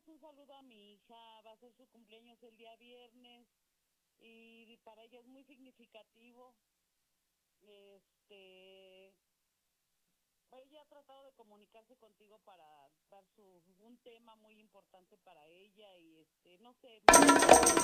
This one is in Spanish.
mandas un saludo a mi hija, va a ser su cumpleaños el día viernes y para ella es muy significativo. Este, ella ha tratado de comunicarse contigo para dar un tema muy importante para ella y no sé,